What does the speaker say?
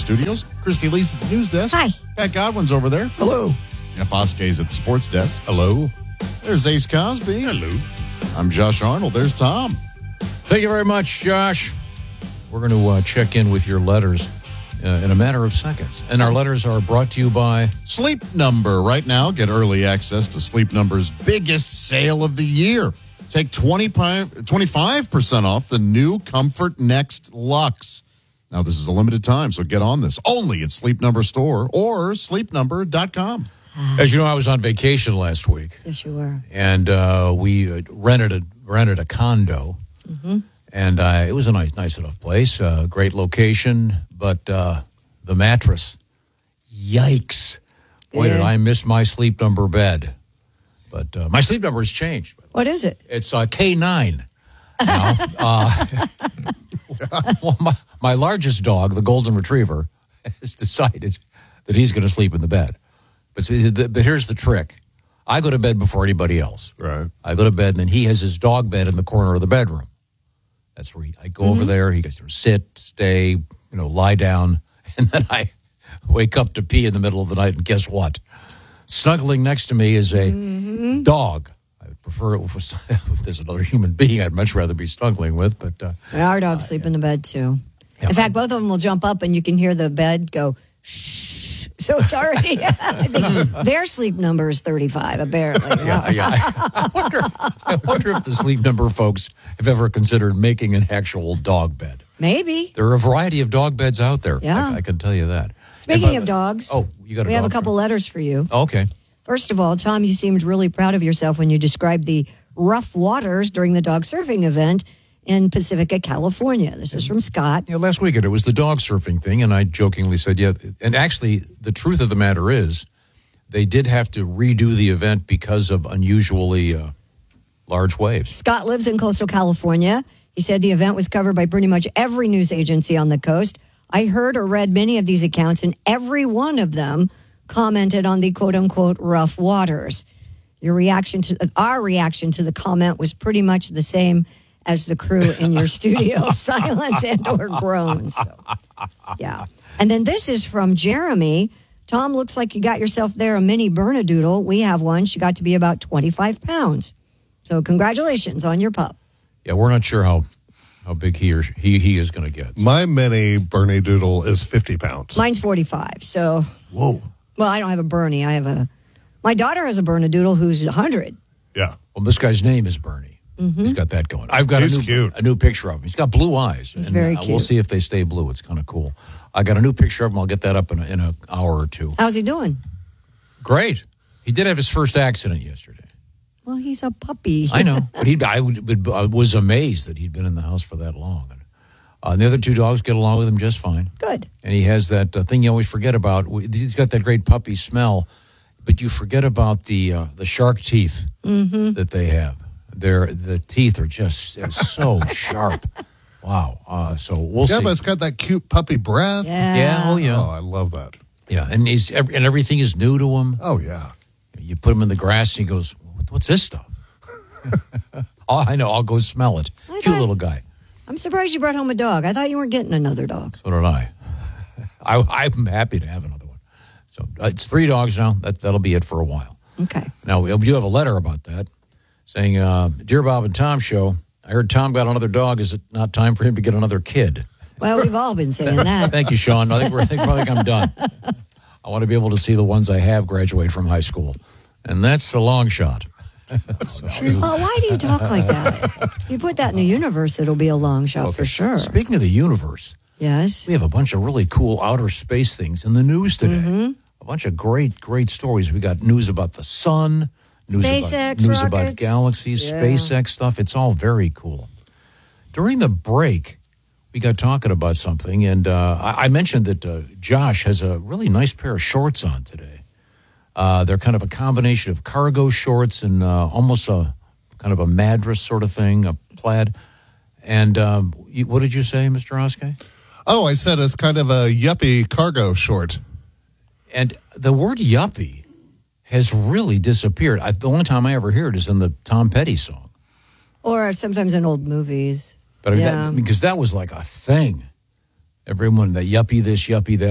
studios. Christy Lee's at the news desk. Hi. Pat Godwin's over there. Hello. Jeff Oskay's at the sports desk. Hello. There's Ace Cosby. Hello. I'm Josh Arnold. There's Tom. Thank you very much, Josh. We're going to check in with your letters in a matter of seconds. And our letters are brought to you by Sleep Number. Right now, get early access to Sleep Number's biggest sale of the year. Take 25% off the new Comfort Next Luxe. Now, this is a limited time, so get on this. Only at Sleep Number store or sleepnumber.com. As you know, I was on vacation last week. Yes, you were. And we rented a condo. Mm-hmm. And it was a nice enough place, great location. But the mattress, yikes. Boy, did I miss my Sleep Number bed. But my Sleep Number has changed. What is it? It's K9. Now, well, my largest dog, the Golden Retriever, has decided that he's going to sleep in the bed. But here's the trick. I go to bed before anybody else. Right. I go to bed, and then he has his dog bed in the corner of the bedroom. That's where I go over there. He gets to sit, stay, lie down. And then I wake up to pee in the middle of the night, and guess what? Snuggling next to me is a dog. I would prefer it if there's another human being I'd much rather be snuggling with. But our dogs sleep in the bed, too. Yeah, in fact, both of them will jump up, and you can hear the bed go, shh. So it's already, their Sleep Number is 35, apparently. Yeah. I wonder if the Sleep Number folks have ever considered making an actual dog bed. Maybe. There are a variety of dog beds out there. Yeah. I can tell you that. Speaking of dogs, you got we have a couple letters for you. Okay. First of all, Tom, you seemed really proud of yourself when you described the rough waters during the dog surfing event in Pacifica, California. This is from Scott. Yeah, last weekend it was the dog surfing thing, and I jokingly said, yeah. And actually, the truth of the matter is, they did have to redo the event because of unusually large waves. Scott lives in coastal California. He said the event was covered by pretty much every news agency on the coast. I heard or read many of these accounts, and every one of them commented on the quote-unquote rough waters. Our reaction to the comment was pretty much the same as the crew in your studio, silence and or groans. So, yeah. And then this is from Jeremy. Tom, looks like you got yourself there a mini Bernedoodle. We have one. She got to be about 25 pounds. So congratulations on your pup. Yeah, we're not sure how big he is going to get. My mini Bernedoodle is 50 pounds. Mine's 45. So, Whoa. Well, I don't have a Bernie. My daughter has a Bernedoodle who's 100. Yeah. Well, this guy's name is Bernie. Mm-hmm. He's got that going. I've got a new picture of him. He's got blue eyes. He's very cute. We'll see if they stay blue. It's kind of cool. I got a new picture of him. I'll get that up in an hour or two. How's he doing? Great. He did have his first accident yesterday. Well, he's a puppy. I know, but I was amazed that he'd been in the house for that long. And the other two dogs get along with him just fine. Good. And he has that thing you always forget about. He's got that great puppy smell, but you forget about the shark teeth that they have. The teeth are just so sharp. Wow. So we'll see. Yeah, but it's got that cute puppy breath. Yeah. Oh, yeah. Oh, I love that. Yeah, and everything is new to him. Oh, yeah. You put him in the grass, and he goes, "What's this stuff?" Oh, I know. I'll go smell it. Cute little guy. I'm surprised you brought home a dog. I thought you weren't getting another dog. So did I. I'm happy to have another one. So it's 3 dogs now. That'll be it for a while. Okay. Now, we do have a letter about that saying, Dear Bob and Tom Show, I heard Tom got another dog. Is it not time for him to get another kid? Well, we've all been saying that. Thank you, Sean. I think I'm done. I want to be able to see the ones I have graduate from high school. And that's a long shot. Well, why do you talk like that? If you put that in the universe, it'll be a long shot for sure. Speaking of the universe, yes, we have a bunch of really cool outer space things in the news today. A bunch of great stories. We got news about the sun, news about galaxies, SpaceX stuff. It's all very cool. During the break, we got talking about something, and I mentioned that Josh has a really nice pair of shorts on today. They're kind of a combination of cargo shorts and almost a kind of a madras sort of thing, a plaid. And what did you say, Mr. Oskay? Oh, I said it's kind of a yuppie cargo short. And the word yuppie has really disappeared. The only time I ever hear it is in the Tom Petty song. Or sometimes in old movies. But because that was like a thing. Everyone, the yuppie this, yuppie that.